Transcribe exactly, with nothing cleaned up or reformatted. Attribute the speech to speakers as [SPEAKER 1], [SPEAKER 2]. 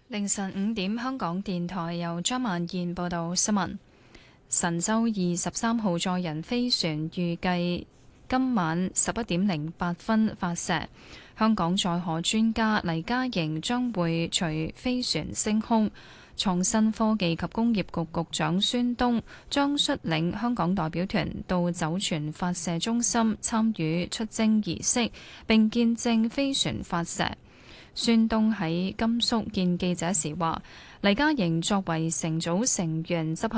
[SPEAKER 1] 凌晨五點，香港電台由張萬燕報道新聞。神舟二十三號載人飛船預計今晚十一點零八分發射，香港載荷專家黎嘉瑩將會隨飛船升空。創新科技及工業局局長孫東將率領香港代表團到酒泉發射中心參與出征儀式，並見證飛船發射。孫東喺甘肅見記者時話，黎嘉瑩作為乘組成員執行